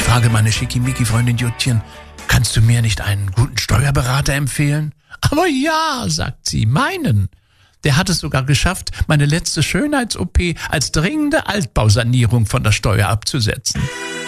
frage meine Schickimicki-Freundin Juttchen, kannst du mir nicht einen guten Steuerberater empfehlen? Aber ja, sagt sie, meinen. Der hat es sogar geschafft, meine letzte Schönheits-OP als dringende Altbausanierung von der Steuer abzusetzen.